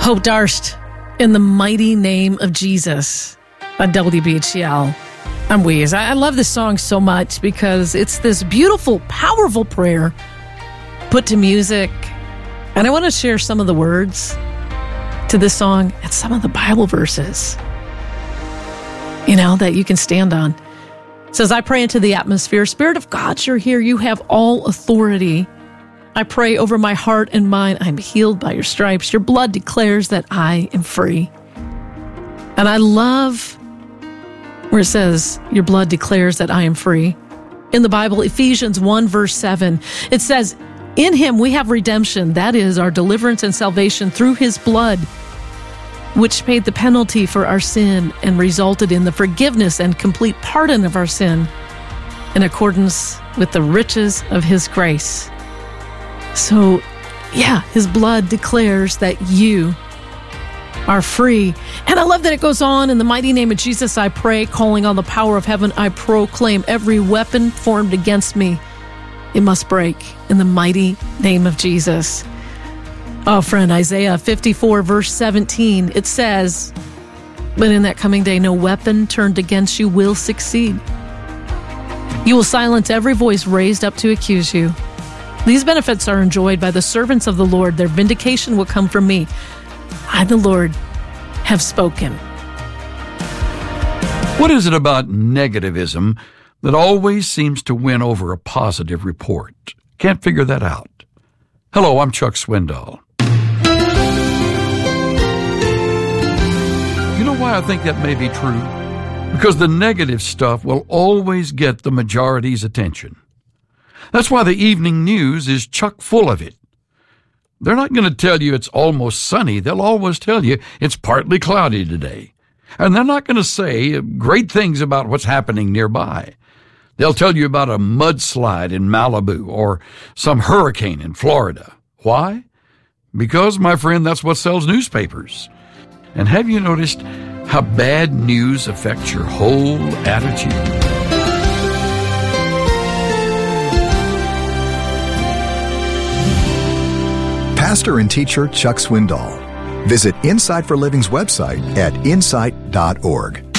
Hope Darst, in the mighty name of Jesus, on WBHCL. I'm Weez. I love this song so much because it's this beautiful, powerful prayer put to music. And I want to share some of the words to this song and some of the Bible verses, that you can stand on. It says, I pray into the atmosphere. Spirit of God, you're here. You have all authority. I pray over my heart and mind. I'm healed by your stripes. Your blood declares that I am free. And I love where it says, your blood declares that I am free. In the Bible, Ephesians 1 verse 7, it says, in him we have redemption. That is our deliverance and salvation through his blood, which paid the penalty for our sin and resulted in the forgiveness and complete pardon of our sin in accordance with the riches of his grace. So, his blood declares that you are free. And I love that it goes on, in the mighty name of Jesus, I pray, calling on the power of heaven, I proclaim every weapon formed against me, it must break in the mighty name of Jesus. Oh, friend, Isaiah 54, verse 17, it says, but in that coming day, no weapon turned against you will succeed. You will silence every voice raised up to accuse you. These benefits are enjoyed by the servants of the Lord. Their vindication will come from me. I, the Lord, have spoken. What is it about negativism that always seems to win over a positive report? Can't figure that out. Hello, I'm Chuck Swindoll. You know why I think that may be true? Because the negative stuff will always get the majority's attention. That's why the evening news is chock full of it. They're not going to tell you it's almost sunny. They'll always tell you it's partly cloudy today. And they're not going to say great things about what's happening nearby. They'll tell you about a mudslide in Malibu or some hurricane in Florida. Why? Because, my friend, that's what sells newspapers. And have you noticed how bad news affects your whole attitude? Pastor and teacher Chuck Swindoll. Visit Insight for Living's website at insight.org.